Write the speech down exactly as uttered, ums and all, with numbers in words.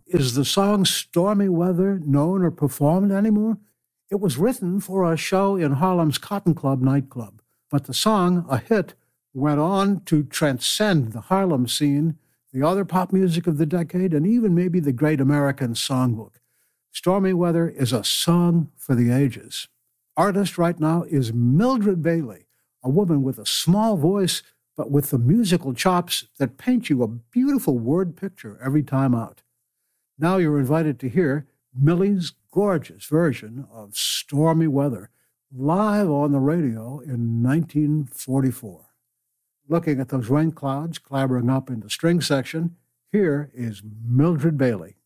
Is the song Stormy Weather known or performed anymore? It was written for a show in Harlem's Cotton Club nightclub, but the song, a hit, went on to transcend the Harlem scene, the other pop music of the decade, and even maybe the Great American Songbook. Stormy Weather is a song for the ages. Artist right now is Mildred Bailey, a woman with a small voice, but with the musical chops that paint you a beautiful word picture every time out. Now you're invited to hear Millie's gorgeous version of Stormy Weather live on the radio in nineteen forty-four. Looking at those rain clouds clambering up in the string section, here is Mildred Bailey.